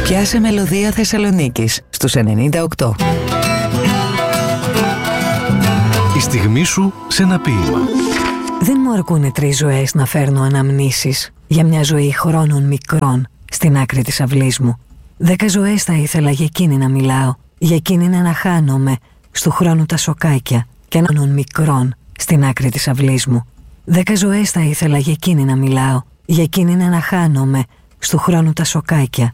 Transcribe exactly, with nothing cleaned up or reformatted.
Πιάσε μελωδία Θεσσαλονίκης στους ενενήντα οκτώ. Η στιγμή σου σε ένα ποίημα. Δεν μου αρκούνε τρεις ζωές να φέρνω αναμνήσεις για μια ζωή χρόνων μικρών στην άκρη της αυλής μου. Δέκα ζωές θα ήθελα για εκείνη να μιλάω, για εκείνη να αναχάνομαι στου χρόνου τα σοκάκια και έναν μικρών στην άκρη της αυλής μου. Δέκα ζωές θα ήθελα για εκείνη να μιλάω, για εκείνη να αναχάνομαι στου χρόνου τα σοκάκια